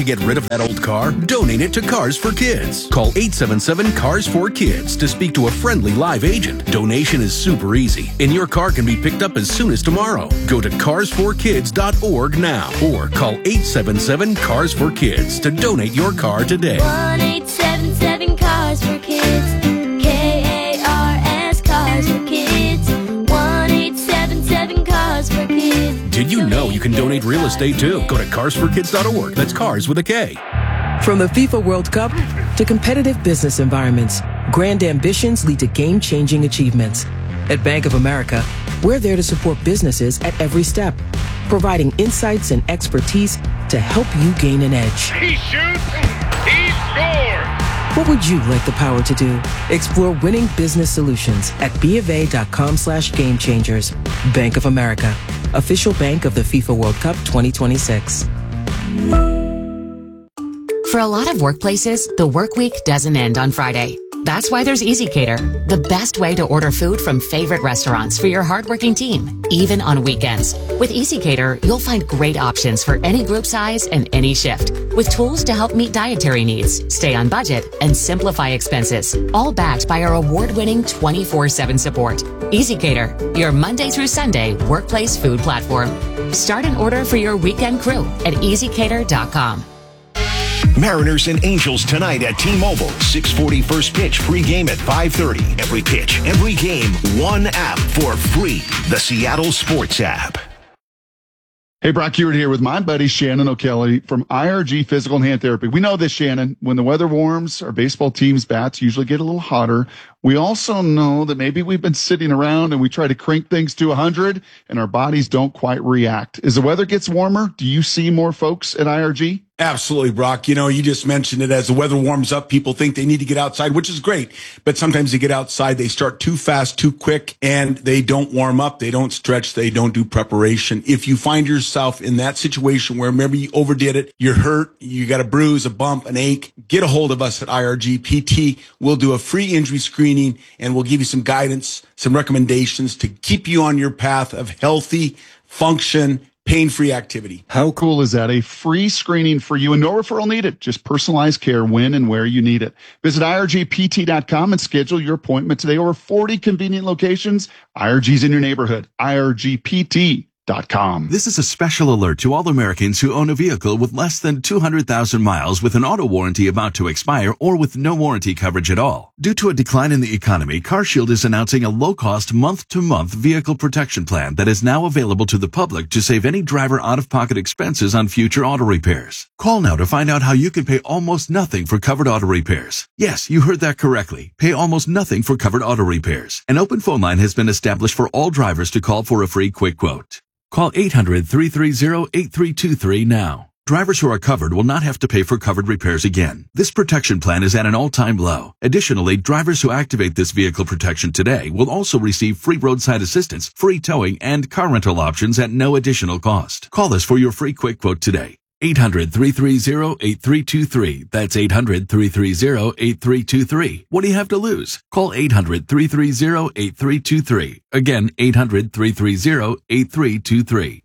to get rid of that old car? Donate it to Cars for Kids. Call 877-CARS4KIDS to speak to a friendly live agent. Donation is super easy, and your car can be picked up as soon as tomorrow. Go to carsforkids.org now or call 877-CARS4KIDS to donate your car today. 1-877-CARS4KIDS. KARS Cars for Kids. 1-877-CARS4KIDS. Did you know you can donate real estate too? Go to carsforkids.org. That's cars with a K. From the FIFA World Cup to competitive business environments, grand ambitions lead to game-changing achievements. At Bank of America, we're there to support businesses at every step, providing insights and expertise to help you gain an edge. He shoots, he scores! What would you like the power to do? Explore winning business solutions at BofA.com/gamechangers. Bank of America, official bank of the FIFA World Cup 2026. For a lot of workplaces, the work week doesn't end on Friday. That's why there's EasyCater, the best way to order food from favorite restaurants for your hardworking team, even on weekends. With EasyCater, you'll find great options for any group size and any shift, with tools to help meet dietary needs, stay on budget, and simplify expenses, all backed by our award-winning 24/7 support. EasyCater, your Monday through Sunday workplace food platform. Start an order for your weekend crew at easycater.com. Mariners and Angels tonight at T-Mobile. 6:40 first pitch, pregame at 5:30. Every pitch, every game, one app for free. The Seattle Sports app. Hey, Brock Hewitt here with my buddy Shannon O'Kelly from IRG Physical and Hand Therapy. We know this, Shannon. When the weather warms, our baseball team's bats usually get a little hotter. We also know that maybe we've been sitting around and we try to crank things to 100 and our bodies don't quite react. As the weather gets warmer, do you see more folks at IRG? Absolutely, Brock. You know, you just mentioned it. As the weather warms up, people think they need to get outside, which is great. But sometimes they get outside, they start too fast, too quick, and they don't warm up. They don't stretch. They don't do preparation. If you find yourself in that situation where maybe you overdid it, you're hurt, you got a bruise, a bump, an ache, get a hold of us at IRG PT. We'll do a free injury screening and we'll give you some guidance, some recommendations to keep you on your path of healthy function, pain-free activity. How cool is that? A free screening for you and no referral needed. Just personalized care when and where you need it. Visit IRGPT.com and schedule your appointment today. Over 40 convenient locations. IRG's in your neighborhood. IRGPT.com. This is a special alert to all Americans who own a vehicle with less than 200,000 miles with an auto warranty about to expire or with no warranty coverage at all. Due to a decline in the economy, CarShield is announcing a low-cost month-to-month vehicle protection plan that is now available to the public to save any driver out-of-pocket expenses on future auto repairs. Call now to find out how you can pay almost nothing for covered auto repairs. Yes, you heard that correctly. Pay almost nothing for covered auto repairs. An open phone line has been established for all drivers to call for a free quick quote. Call 800-330-8323 now. Drivers who are covered will not have to pay for covered repairs again. This protection plan is at an all-time low. Additionally, drivers who activate this vehicle protection today will also receive free roadside assistance, free towing, and car rental options at no additional cost. Call us for your free quick quote today. 800-330-8323. That's 800-330-8323. What do you have to lose? Call 800-330-8323. Again, 800-330-8323.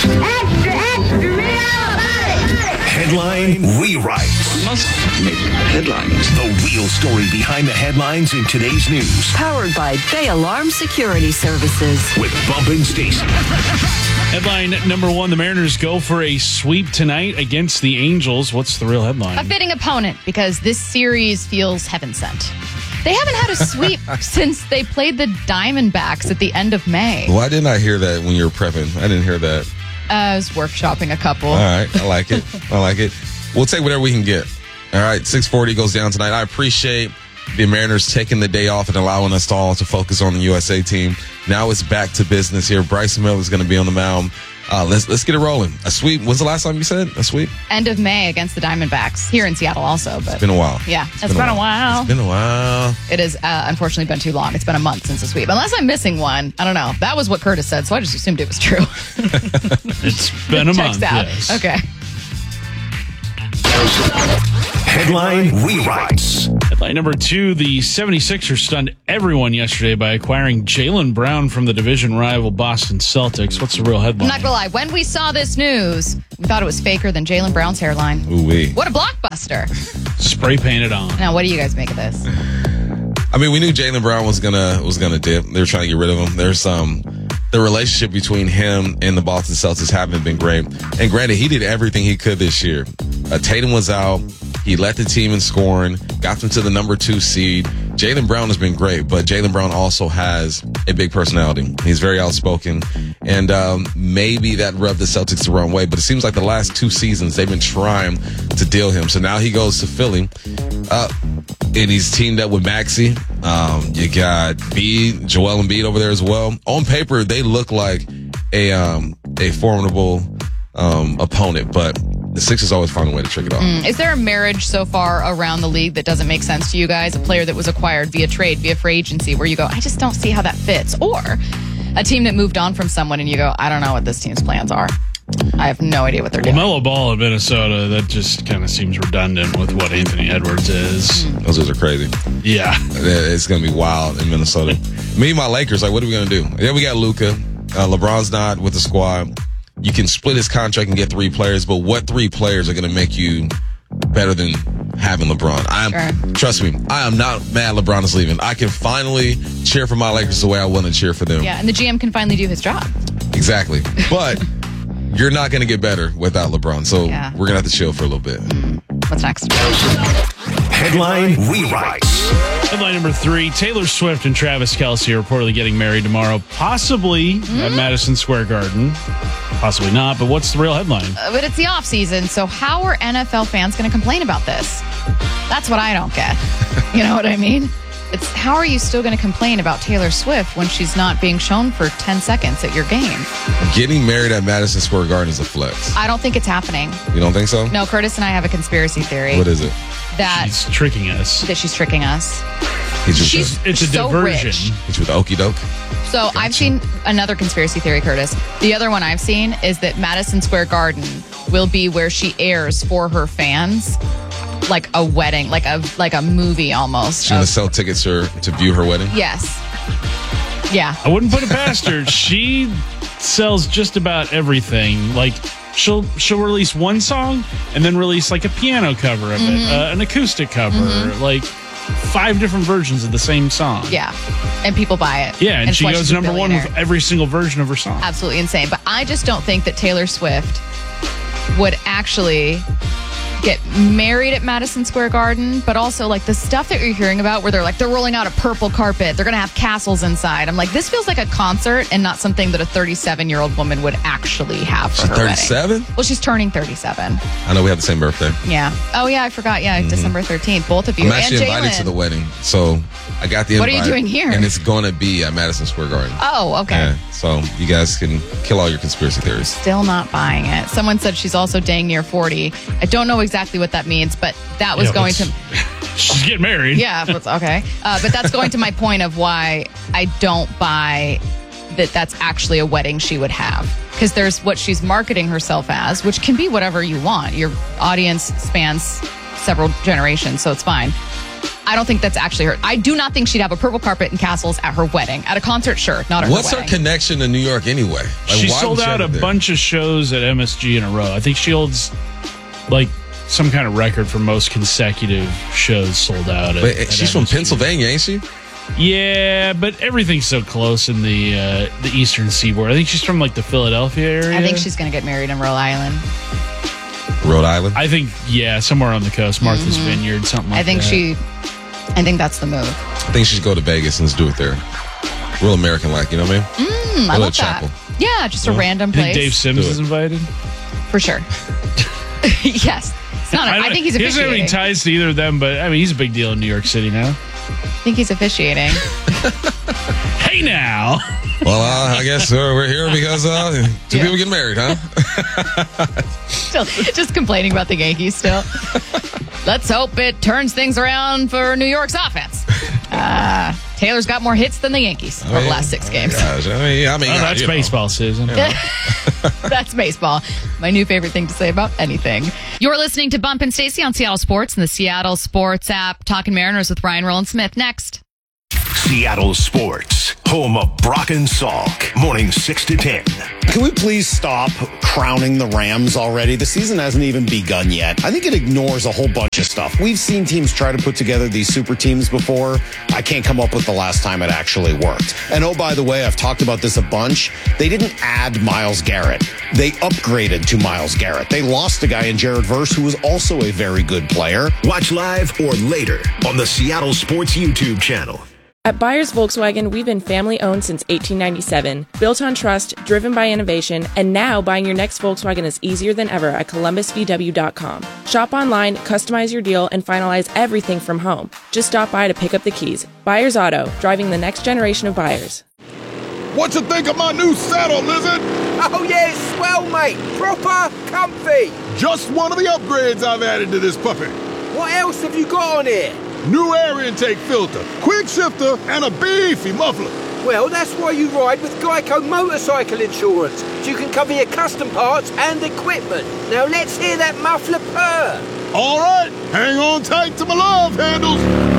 Headline rewrites. Must make headlines. The real story behind the headlines in today's news. Powered by Bay Alarm Security Services. With Bump and Stacy. Headline number one, the Mariners go for a sweep tonight against the Angels. What's the real headline? A fitting opponent, because this series feels heaven-sent. They haven't had a sweep since they played the Diamondbacks at the end of May. Why didn't I hear that when you were prepping? I didn't hear that. I was workshopping a couple. All right, I like it. I like it. We'll take whatever we can get. All right, 6:40 goes down tonight. I appreciate the Mariners taking the day off and allowing us all to focus on the USA team. Now it's back to business here. Bryson Miller is going to be on the mound. Let's get it rolling. A sweep. When's the last time you said a sweep? End of May against the Diamondbacks here in Seattle also. But it's been a while. Yeah, it's been a while. It's been a while. It has unfortunately been too long. It's been a month since a sweep. Unless I'm missing one. I don't know. That was what Curtis said, so I just assumed it was true. It's been a month. Out. Yes. Okay. Headline rewrites. Headline number 2, the 76ers stunned everyone yesterday by acquiring Jaylen Brown from the division rival Boston Celtics. What's the real headline? I'm not gonna lie. When we saw this news, we thought it was faker than Jaylen Brown's hairline. Ooh-wee. What a blockbuster. Spray painted on. Now, what do you guys make of this? I mean, we knew Jaylen Brown was gonna dip. They were trying to get rid of him. There's the relationship between him and the Boston Celtics haven't been great. And granted, he did everything he could this year. Tatum was out. He led the team in scoring, got them to the number 2 seed. Jaylen Brown has been great, but Jaylen Brown also has a big personality. He's very outspoken, and maybe that rubbed the Celtics the wrong way, but it seems like the last 2 seasons they've been trying to deal him. So now he goes to Philly, and he's teamed up with Maxey. You got Joel Embiid over there as well. On paper, they look like a formidable opponent, but the Sixers always find a way to trick it off. Is there a marriage so far around the league that doesn't make sense to you guys? A player that was acquired via trade, via free agency, where you go, I just don't see how that fits. Or a team that moved on from someone and you go, I don't know what this team's plans are. I have no idea what they're doing. LaMelo Ball in Minnesota, that just kind of seems redundant with what Anthony Edwards is. Those guys are crazy. Yeah. It's going to be wild in Minnesota. Me and my Lakers, what are we going to do? Yeah, we got Luka. LeBron's not with the squad. You can split his contract and get 3 players, but what 3 players are going to make you better than having LeBron? Trust me, I am not mad LeBron is leaving. I can finally cheer for my Lakers the way I want to cheer for them. Yeah, and the GM can finally do his job. Exactly. But you're not going to get better without LeBron, so we're going to have to chill for a little bit. What's next? Headline rewrites. Headline number 3, Taylor Swift and Travis Kelce are reportedly getting married tomorrow, possibly at Madison Square Garden. Possibly not, but what's the real headline? But it's the off season, so how are NFL fans going to complain about this? That's what I don't get. You know what I mean? It's how are you still going to complain about Taylor Swift when she's not being shown for 10 seconds at your game? Getting married at Madison Square Garden is a flex. I don't think it's happening. You don't think so? No, Curtis and I have a conspiracy theory. What is it? That she's tricking us. That she's tricking us. It's a so diversion. Rich. It's with Okie Doke. So I've seen another conspiracy theory, Curtis. The other one I've seen is that Madison Square Garden will be where she airs for her fans, like a wedding, like a movie almost. She's going to sell tickets to view her wedding? Yes. Yeah. I wouldn't put it past her. She sells just about everything. Like she'll release one song and then release like a piano cover of it, an acoustic cover, like 5 different versions of the same song. Yeah. And people buy it. Yeah, and she goes number 1 with every single version of her song. Absolutely insane. But I just don't think that Taylor Swift would actually get married at Madison Square Garden, but also like the stuff that you're hearing about where they're rolling out a purple carpet, they're going to have castles inside. I'm like, this feels like a concert and not something that a 37-year-old woman would actually have for her 37? wedding. Well, she's turning 37. I know we have the same birthday. Yeah. Oh, yeah, I forgot. Yeah, December 13th. Both of you. I'm actually and invited to the wedding, so I got the invite. What are you doing here? And it's going to be at Madison Square Garden. Oh, okay. Yeah, so you guys can kill all your conspiracy theories. Still not buying it. Someone said she's also dang near 40. I don't know exactly what that means, but that was going to... She's getting married. Yeah, okay. But that's going to my point of why I don't buy that that's actually a wedding she would have. Because there's what she's marketing herself as, which can be whatever you want. Your audience spans several generations, so it's fine. I don't think that's actually her. I do not think she'd have a purple carpet and castles at her wedding. At a concert, sure, not at What's her her wedding. connection to New York anyway? She sold out a bunch of shows at MSG in a row. I think she holds like some kind of record for most consecutive shows sold out. But she's from Pennsylvania, ain't she? Yeah, but everything's so close in the Eastern Seaboard. I think she's from like the Philadelphia area. I think she's going to get married in Rhode Island. Rhode Island? I think, yeah, somewhere on the coast, Martha's Vineyard, something like that. I think that's the move. I think she should go to Vegas and just do it there. Real American-like, you know what I mean? I love that. Yeah, just a random I think place. Dave Sims is invited? For sure. Yes. It's not. I think he's officiating. He doesn't have any ties to either of them, but I mean, he's a big deal in New York City now. I think he's officiating. Hey now. Well, I guess we're here because two people get married, huh? Still, just complaining about the Yankees still. Let's hope it turns things around for New York's offense. Taylor's got more hits than the Yankees over the last 6 games. Gosh, that's baseball, Susan. That's baseball. My new favorite thing to say about anything. You're listening to Bump and Stacey on Seattle Sports and the Seattle Sports app. Talking Mariners with Ryan Roland Smith next. Seattle Sports, home of Brock and Salk, morning 6 to 10. Can we please stop crowning the Rams already? The season hasn't even begun yet. I think it ignores a whole bunch of stuff. We've seen teams try to put together these super teams before. I can't come up with the last time it actually worked. And oh, by the way, I've talked about this a bunch. They didn't add Myles Garrett. They upgraded to Myles Garrett. They lost a guy in Jared Verse who was also a very good player. Watch live or later on the Seattle Sports YouTube channel. At Byers Volkswagen, we've been family-owned since 1897, built on trust, driven by innovation, and now buying your next Volkswagen is easier than ever at columbusvw.com. Shop online, customize your deal, and finalize everything from home. Just stop by to pick up the keys. Byers Auto, driving the next generation of buyers. What you think of my new saddle, Lizard? Oh yeah, it's swell, mate. Proper comfy. Just one of the upgrades I've added to this puppy. What else have you got on here? New air intake filter, quick shifter, and a beefy muffler. Well, that's why you ride with Geico Motorcycle Insurance, so you can cover your custom parts and equipment. Now let's hear that muffler purr. All right, hang on tight to my love handles.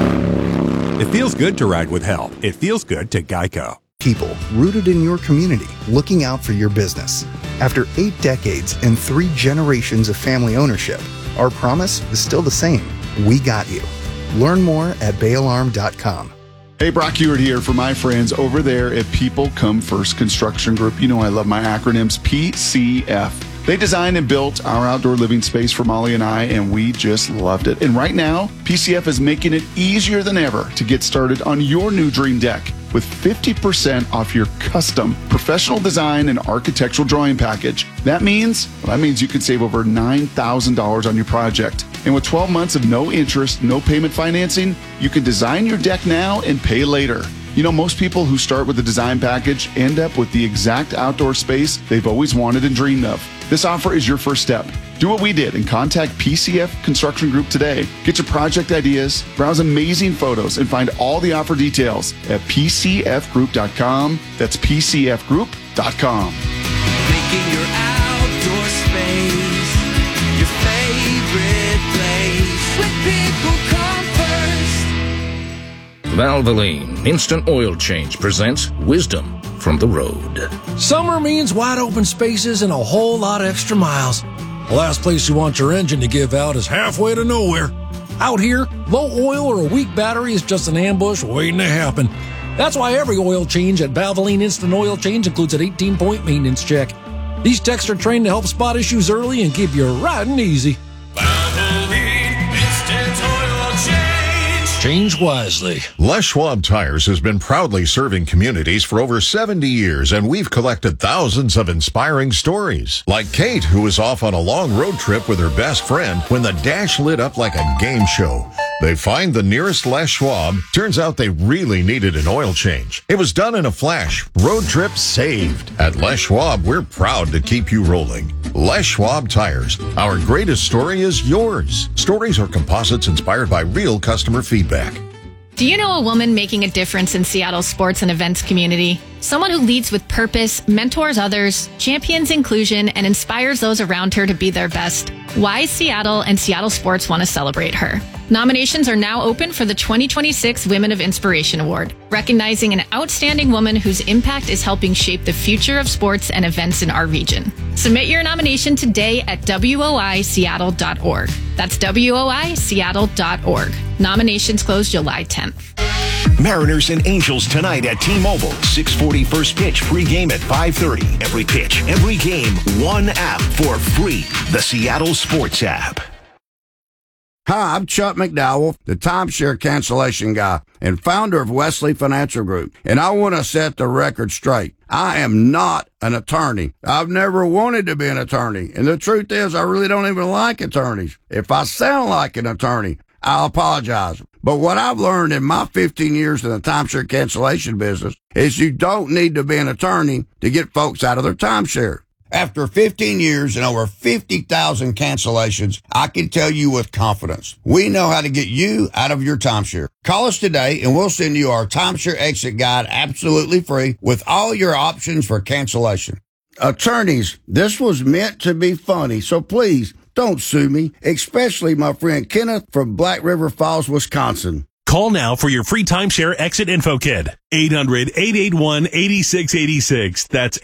It feels good to ride with help. It feels good to Geico. People rooted in your community, looking out for your business. After 8 decades and 3 generations of family ownership, our promise is still the same. We got you. Learn more at bayalarm.com. Hey, Brock Ewart here for my friends over there at People Come First Construction Group. You know I love my acronyms, PCF. They designed and built our outdoor living space for Molly and I, and we just loved it. And right now, PCF is making it easier than ever to get started on your new dream deck with 50% off your custom professional design and architectural drawing package. That means you can save over $9,000 on your project. And with 12 months of no interest, no payment financing, you can design your deck now and pay later. You know, most people who start with a design package end up with the exact outdoor space they've always wanted and dreamed of. This offer is your first step. Do what we did and contact PCF Construction Group today. Get your project ideas, browse amazing photos, and find all the offer details at PCFgroup.com. That's PCFgroup.com. Making your outdoor space your favorite place. When people come first. Valvoline Instant Oil Change presents Wisdom from the Road. Summer means wide open spaces and a whole lot of extra miles. The last place you want your engine to give out is halfway to nowhere. Out here, low oil or a weak battery is just an ambush waiting to happen. That's why every oil change at Valvoline Instant Oil Change includes an 18-point maintenance check. These techs are trained to help spot issues early and keep your riding easy. Valvoline Instant Oil Change. Change wisely. Les Schwab Tires has been proudly serving communities for over 70 years, and we've collected thousands of inspiring stories. Like Kate, who was off on a long road trip with her best friend when the dash lit up like a game show. They find the nearest Les Schwab. Turns out they really needed an oil change. It was done in a flash. Road trip saved. At Les Schwab, we're proud to keep you rolling. Les Schwab Tires. Our greatest story is yours. Stories are composites inspired by real customer feedback. Do you know a woman making a difference in Seattle's sports and events community? Someone who leads with purpose, mentors others, champions inclusion, and inspires those around her to be their best. Why Seattle and Seattle Sports want to celebrate her. Nominations are now open for the 2026 Women of Inspiration Award, recognizing an outstanding woman whose impact is helping shape the future of sports and events in our region. Submit your nomination today at woiseattle.org. That's woiseattle.org. Nominations close July 10th. Mariners and Angels tonight at T-Mobile. 6:40 first pitch pregame at 5:30. Every pitch, every game, one app for free. The Seattle Sports app. Hi, I'm Chuck McDowell, the timeshare cancellation guy and founder of Wesley Financial Group, and I want to set the record straight. I am not an attorney. I've never wanted to be an attorney, and the truth is I really don't even like attorneys. If I sound like an attorney, I'll apologize. But what I've learned in my 15 years in the timeshare cancellation business is you don't need to be an attorney to get folks out of their timeshare. After 15 years and over 50,000 cancellations, I can tell you with confidence, we know how to get you out of your timeshare. Call us today and we'll send you our timeshare exit guide absolutely free with all your options for cancellation. Attorneys, this was meant to be funny, so please don't sue me, especially my friend Kenneth from Black River Falls, Wisconsin. Call now for your free timeshare exit info kit. 800-881-8686. That's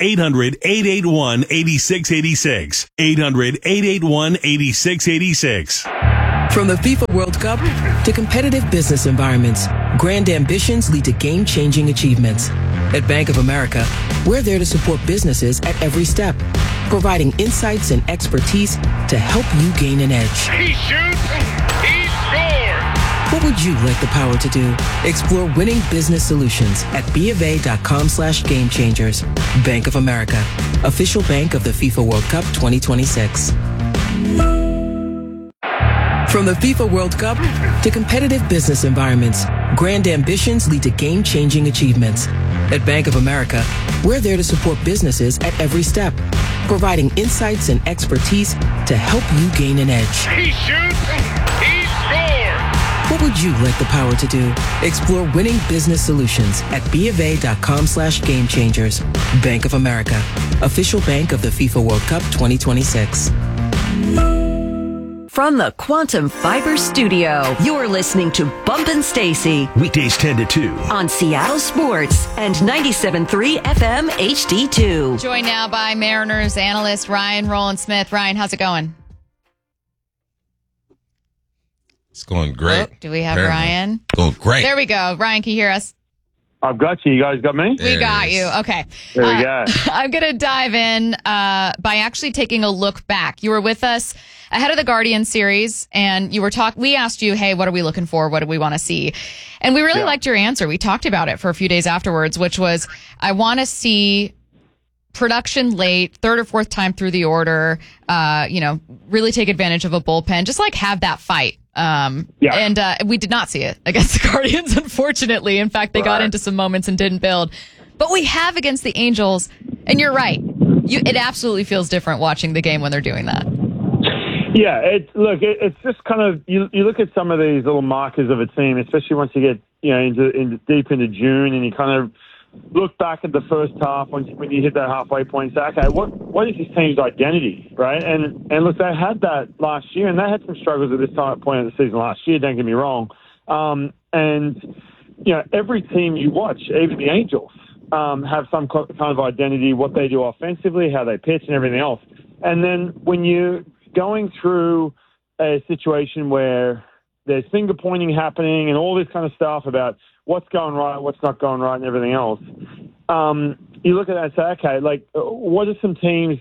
800-881-8686. 800-881-8686. From the FIFA World Cup to competitive business environments, grand ambitions lead to game-changing achievements. At Bank of America, we're there to support businesses at every step, providing insights and expertise to help you gain an edge. He shoots, he scores! What would you like the power to do? Explore winning business solutions at BofA.com/gamechangers. Bank of America, official bank of the FIFA World Cup 2026. From the FIFA World Cup to competitive business environments, grand ambitions lead to game-changing achievements. At Bank of America, we're there to support businesses at every step, providing insights and expertise to help you gain an edge. He shoots, he scores! What would you like the power to do? Explore winning business solutions at BofA.com/gamechangers. Bank of America, official bank of the FIFA World Cup 2026. From the Quantum Fiber Studio, you're listening to Bumpin' Stacy. Weekdays 10 to 2. On Seattle Sports and 97.3 FM HD2. Joined now by Mariners analyst Ryan Rowland-Smith. Ryan, how's it going? It's going great. Oh, do we have Ryan? Going great. There we go. Ryan, can you hear us? I've got you. You guys got me? We got you. Okay. There we go. I'm going to dive in by actually taking a look back. You were with us ahead of the Guardian series, and you were we asked you, hey, what are we looking for? What do we want to see? And we really liked your answer. We talked about it for a few days afterwards, which was, I want to see production late, third or fourth time through the order, really take advantage of a bullpen, just like have that fight. And we did not see it against the Guardians, unfortunately. In fact, they got into some moments and didn't build. But we have against the Angels, and you're right. It absolutely feels different watching the game when they're doing that. Yeah, it's just kind of you look at some of these little markers of a team, especially once you get into deep into June, and you kind of look back at the first half when you hit that halfway point. Say, okay, what is this team's identity, right? And look, they had that last year, and they had some struggles at this point of the season last year. Don't get me wrong. And every team you watch, even the Angels, have some kind of identity, what they do offensively, how they pitch, and everything else. And then when you're going through a situation where there's finger pointing happening and all this kind of stuff about what's going right, what's not going right, and everything else, you look at that and say, okay, like, what are some things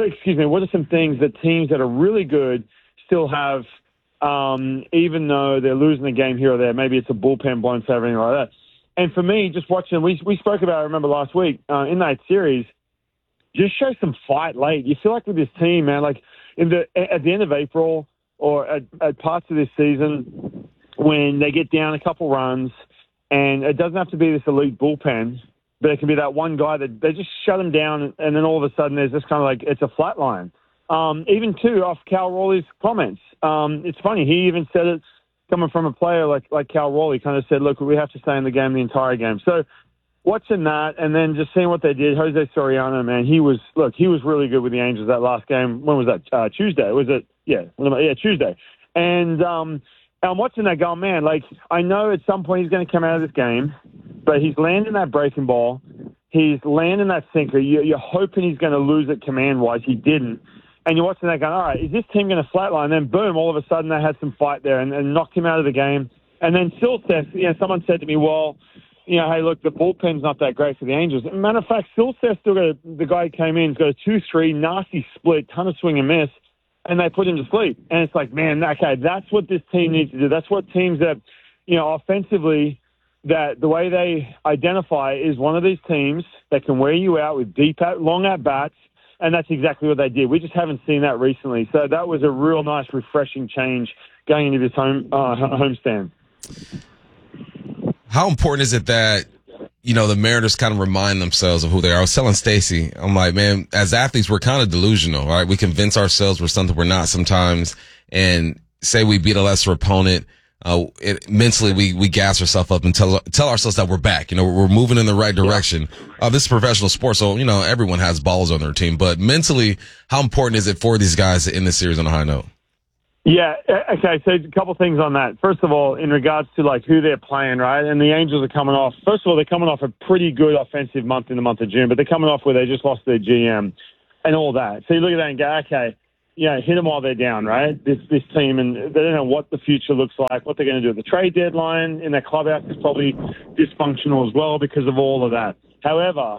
that teams that are really good still have, even though they're losing a game here or there? Maybe it's a bullpen blown save or anything like that. And for me, just watching, we spoke about, I remember last week, in that series, just show some fight late. You feel like with this team, man, like at the end of April or at parts of this season when they get down a couple runs, and it doesn't have to be this elite bullpen, but it can be that one guy that they just shut him down, and then all of a sudden there's this kind of like, it's a flat line. Even too, off Cal Raleigh's comments. It's funny, he even said it coming from a player like Cal Raleigh, kind of said, look, we have to stay in the game the entire game. So watching that and then just seeing what they did, Jose Soriano, man, he was really good with the Angels that last game. When was that? Tuesday. Was it? Yeah, Tuesday. And I'm watching that going, man, like, I know at some point he's going to come out of this game, but he's landing that breaking ball. He's landing that sinker. You're hoping he's going to lose it command-wise. He didn't. And you're watching that going, all right, is this team going to flatline? And then, boom, all of a sudden they had some fight there and knocked him out of the game. And then Silseth, someone said to me, well, hey, look, the bullpen's not that great for the Angels. Matter of fact, Silseth still got the guy who came in, has got a 2-3, nasty split, ton of swing and miss, and they put him to sleep. And it's like, man, okay, that's what this team needs to do. That's what teams that, offensively, that the way they identify is one of these teams that can wear you out with long at-bats, and that's exactly what they did. We just haven't seen that recently. So that was a real nice, refreshing change going into this homestand. How important is it that the Mariners kind of remind themselves of who they are. I was telling Stacy, I'm like, man, as athletes, we're kind of delusional, right? We convince ourselves we're something we're not sometimes, and say we beat a lesser opponent. Mentally, we gas ourselves up and tell ourselves that we're back. We're moving in the right direction. This is professional sports, so, everyone has balls on their team. But mentally, how important is it for these guys to end the series on a high note? Yeah, okay, so a couple things on that. First of all, in regards to, who they're playing, right, and the Angels are coming off, first of all, they're coming off a pretty good offensive month in the month of June, but they're coming off where they just lost their GM and all that. So you look at that and go, okay, hit them while they're down, right, this team, and they don't know what the future looks like, what they're going to do at the trade deadline, and their clubhouse is probably dysfunctional as well because of all of that. However,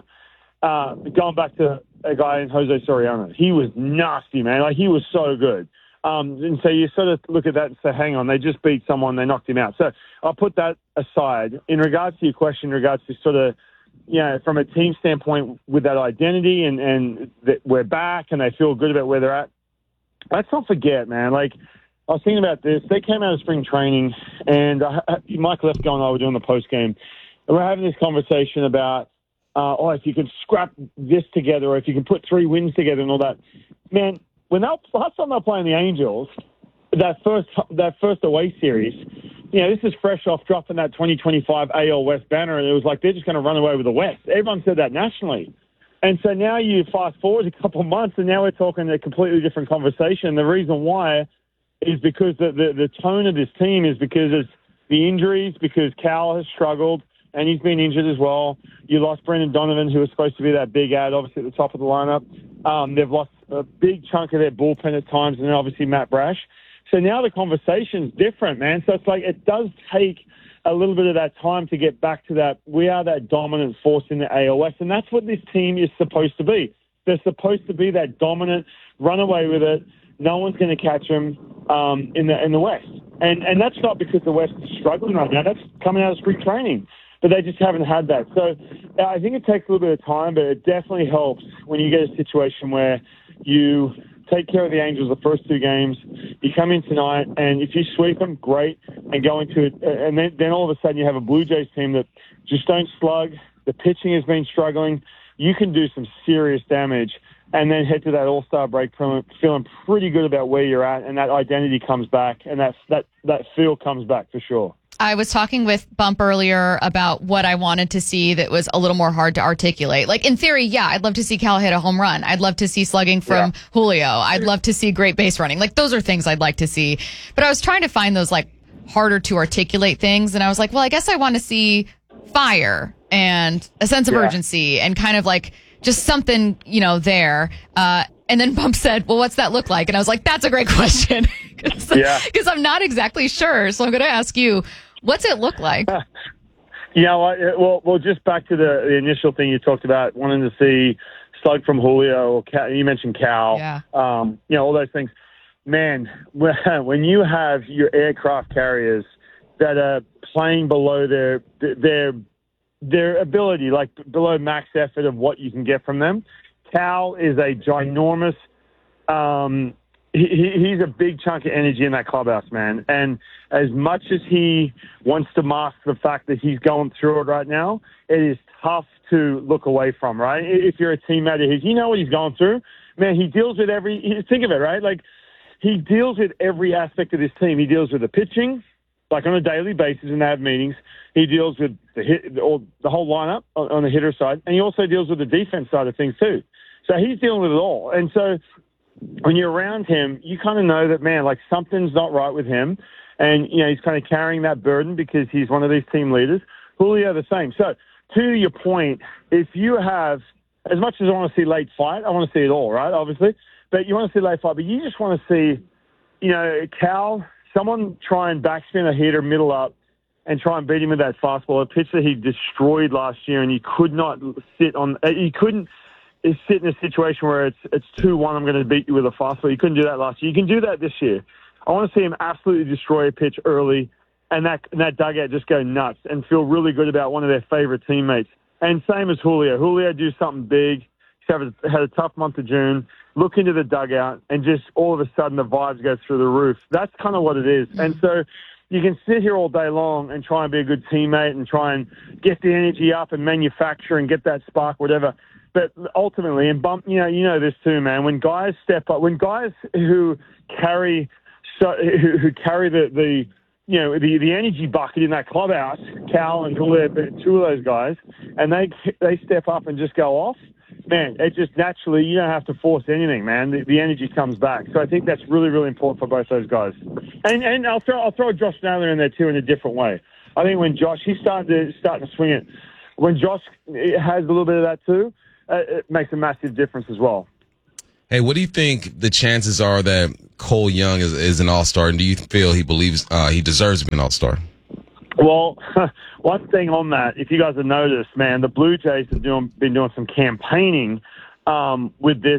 going back to a guy in Jose Soriano, he was nasty, man. He was so good. And so you sort of look at that and say, hang on, they just beat someone, they knocked him out. So I'll put that aside. In regards to your question, in regards to sort of, from a team standpoint with that identity and that we're back and they feel good about where they're at, let's not forget, man, I was thinking about this. They came out of spring training, and Mike Lefko and I were doing the postgame, and we're having this conversation about, if you can scrap this together or if you can put 3 wins together and all that. Man, when last time they were playing the Angels, that first away series, this is fresh off dropping that 2025 AL West banner, and it was like they're just going to run away with the West. Everyone said that nationally. And so now you fast forward a couple of months, and now we're talking a completely different conversation. The reason why is because the tone of this team is because it's the injuries, because Cal has struggled, and he's been injured as well. You lost Brendan Donovan, who was supposed to be that big ad, obviously at the top of the lineup. They've lost a big chunk of their bullpen at times, and then obviously Matt Brash. So now the conversation's different, man. So it's it does take a little bit of that time to get back to that. We are that dominant force in the AL West, and that's what this team is supposed to be. They're supposed to be that dominant, run away with it. No one's going to catch them in the West. And that's not because the West is struggling right now. That's coming out of spring training. But they just haven't had that. So I think it takes a little bit of time, but it definitely helps when you get a situation where you take care of the Angels the first 2 games. You come in tonight, and if you sweep them, great, and go into it. And then all of a sudden you have a Blue Jays team that just don't slug. The pitching has been struggling. You can do some serious damage and then head to that All-Star break feeling pretty good about where you're at, and that identity comes back, and that feel comes back for sure. I was talking with Bump earlier about what I wanted to see that was a little more hard to articulate. In theory, yeah, I'd love to see Cal hit a home run. I'd love to see slugging from Julio. I'd love to see great base running. Those are things I'd like to see. But I was trying to find those, harder to articulate things. And I was like, well, I guess I want to see fire and a sense of urgency and kind of just something, there. And then Bump said, well, what's that look like? And I was like, that's a great question. Because I'm not exactly sure. So I'm going to ask you, what's it look like? Well, just back to the initial thing you talked about, wanting to see slug from Julio, or Cal, you mentioned Cal, all those things. Man, when you have your aircraft carriers that are playing below their ability, below max effort of what you can get from them, Cal is a ginormous he's a big chunk of energy in that clubhouse, man. And as much as he wants to mask the fact that he's going through it right now, it is tough to look away from, right? If you're a teammate of his, you know what he's going through. Man, he deals with think of it, right? He deals with every aspect of this team. He deals with the pitching, on a daily basis, and they have meetings. He deals with the whole lineup on the hitter side, and he also deals with the defense side of things too. So he's dealing with it all. And so when you're around him, you kind of know that, man, something's not right with him. And, he's kind of carrying that burden because he's one of these team leaders. Julio, the same. So to your point, if you have, as much as I want to see late fight, I want to see it all, right, obviously. But you want to see late fight, but you just want to see, Cal, someone try and backspin a hitter middle up and try and beat him with that fastball, a pitch that he destroyed last year, and he could not he couldn't sit in a situation where it's 2-1, I'm going to beat you with a fastball. You couldn't do that last year. You can do that this year. I want to see him absolutely destroy a pitch early and that dugout just go nuts and feel really good about one of their favorite teammates. And same as Julio. Julio do something big. He's had a tough month of June. Look into the dugout and just all of a sudden the vibes go through the roof. That's kind of what it is. And so, you can sit here all day long and try and be a good teammate and try and get the energy up and manufacture and get that spark, whatever. But ultimately, and you know this too, man. When guys step up, when guys who carry the energy bucket in that clubhouse, Cal and Gillette, two of those guys, and they step up and just go off, man, it just naturally, you don't have to force anything, man. The energy comes back. So I think that's really, really important for both those guys. And I'll throw Josh Naylor in there too in a different way. I think when Josh, he's starting to swing it. When Josh has a little bit of that too, it makes a massive difference as well. Hey, what do you think the chances are that Cole Young is an all-star, and do you feel he believes he deserves to be an all-star? Well, one thing on that, if you guys have noticed, man, the Blue Jays have been doing some campaigning with this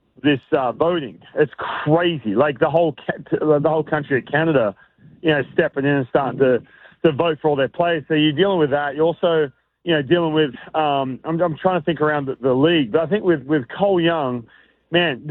voting. It's crazy. Like the whole country of Canada, stepping in and starting to vote for all their players. So you're dealing with that. You're also, dealing with. I'm trying to think around the league, but I think with Cole Young, man,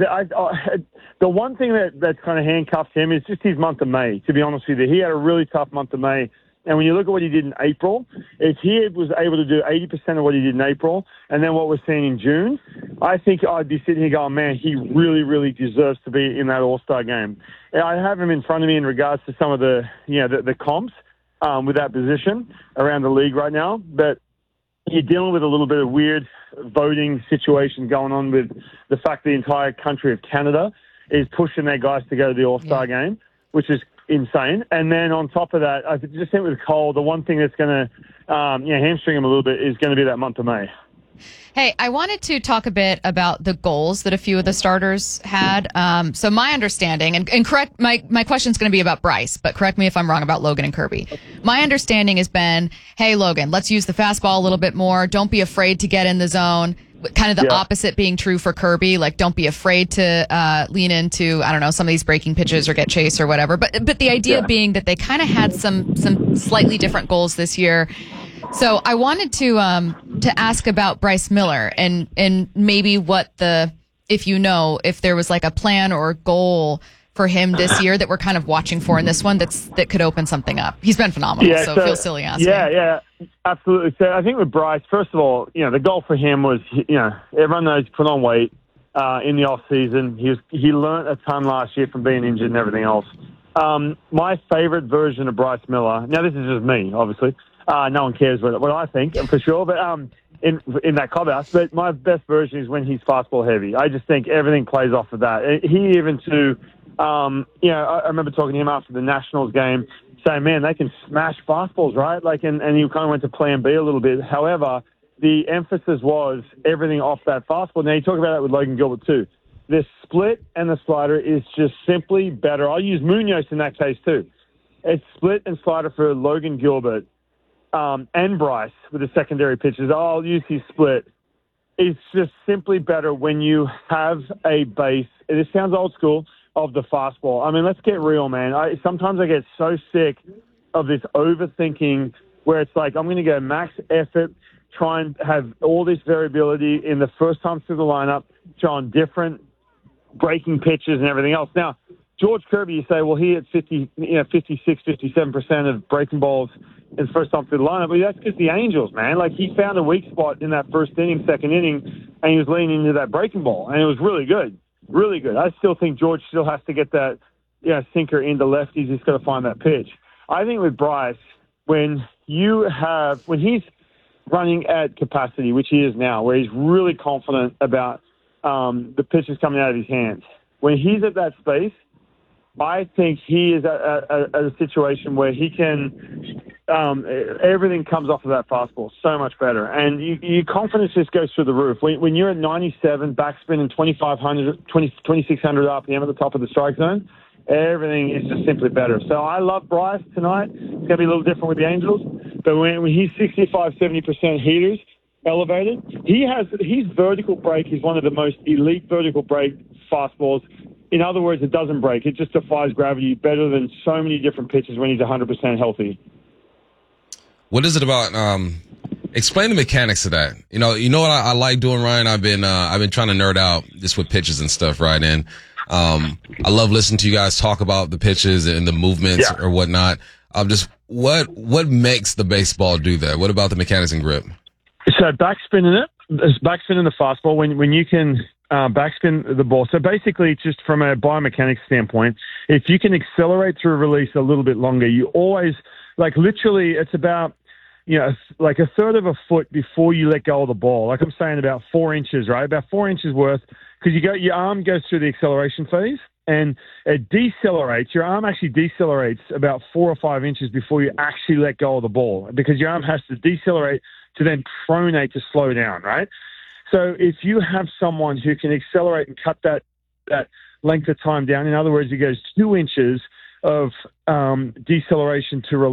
the one thing that's kind of handcuffed him is just his month of May. To be honest with you, he had a really tough month of May. And when you look at what he did in April, if he was able to do 80% of what he did in April, and then what we're seeing in June, I think I'd be sitting here going, man, he really, really deserves to be in that All-Star game. And I have him in front of me in regards to some of the comps with that position around the league right now. But you're dealing with a little bit of weird voting situation going on with the fact the entire country of Canada is pushing their guys to go to the All-Star game, which is insane. And then on top of that, I just think with Cole, the one thing that's going to hamstring him a little bit is going to be that month of May. Hey, I wanted to talk a bit about the goals that a few of the starters had. So my understanding, and correct, my question's going to be about Bryce, but correct me if I'm wrong about Logan and Kirby. My understanding has been, hey, Logan, let's use the fastball a little bit more. Don't be afraid to get in the zone. Kind of the opposite being true for Kirby. Like, don't be afraid to lean into, I don't know, some of these breaking pitches or get chased or whatever. But the idea being that they kind of had some slightly different goals this year. So I wanted to ask about Bryce Miller and maybe if there was like a plan or a goal for him this year that we're kind of watching for in this one that could open something up. He's been phenomenal, so it feels silly asking. Yeah, absolutely. So I think with Bryce, first of all, the goal for him was, everyone knows he put on weight in the off season. He learned a ton last year from being injured and everything else. My favorite version of Bryce Miller. Now this is just me, obviously. No one cares what I think, for sure. But in that clubhouse, but my best version is when he's fastball heavy. I just think everything plays off of that. He even too. I remember talking to him after the Nationals game, saying, man, they can smash fastballs, right? Like, and he kind of went to plan B a little bit. However, the emphasis was everything off that fastball. Now, you talk about that with Logan Gilbert too. The split and the slider is just simply better. I'll use Munoz in that case too. It's split and slider for Logan Gilbert and Bryce with the secondary pitches. I'll use his split. It's just simply better when you have a base. It sounds old school, of the fastball. I mean, let's get real, man. Sometimes I get so sick of this overthinking where it's like, I'm going to go max effort, try and have all this variability in the first time through the lineup, try on different breaking pitches and everything else. Now, George Kirby, you say, well, he hit 56, 57% of breaking balls in the first time through the lineup. But that's because the Angels, man. Like, he found a weak spot in that first inning, second inning, and he was leaning into that breaking ball, and it was really good. Really good. I still think George still has to get that sinker into lefties. He's got to find that pitch. I think with Bryce, when he's running at capacity, which he is now, where he's really confident about the pitches coming out of his hands, when he's at that space, I think he is at a situation where he can everything comes off of that fastball so much better. And your confidence just goes through the roof. When you're at 97, backspin and 2,600 RPM at the top of the strike zone, everything is just simply better. So I love Bryce tonight. It's going to be a little different with the Angels. But when he's 65, 70% heaters elevated, his vertical break is one of the most elite vertical break fastballs. In other words, it doesn't break. It just defies gravity better than so many different pitches when he's 100% healthy. What is it about? Explain the mechanics of that. You know what I like doing, Ryan. I've been trying to nerd out just with pitches and stuff, right? And I love listening to you guys talk about the pitches and the movements or whatnot. Just what makes the baseball do that? What about the mechanics and grip? So backspinning the fastball when you can backspin the ball. So basically, just from a biomechanics standpoint, if you can accelerate through a release a little bit longer, you always, like literally, it's about, like a third of a foot before you let go of the ball. Like I'm saying, about 4 inches, right? About 4 inches worth, because your arm goes through the acceleration phase and it decelerates. Your arm actually decelerates about 4 or 5 inches before you actually let go of the ball, because your arm has to decelerate to then pronate to slow down, right? So if you have someone who can accelerate and cut that length of time down, in other words, it goes 2 inches of deceleration to release.